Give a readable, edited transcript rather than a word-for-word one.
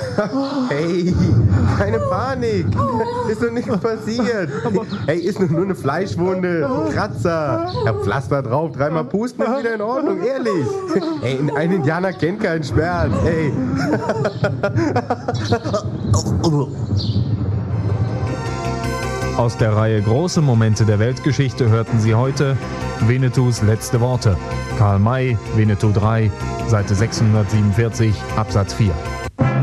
Hey, keine Panik. Ist doch nichts passiert. Hey, ist nur eine Fleischwunde, ein Kratzer. Ja, Pflaster drauf, 3-mal pusten, ist wieder in Ordnung, ehrlich. Hey, ein Indianer kennt keinen Schmerz. Hey. Aus der Reihe Große Momente der Weltgeschichte hörten Sie heute Winnetous letzte Worte. Karl May, Winnetou 3, Seite 647, Absatz 4.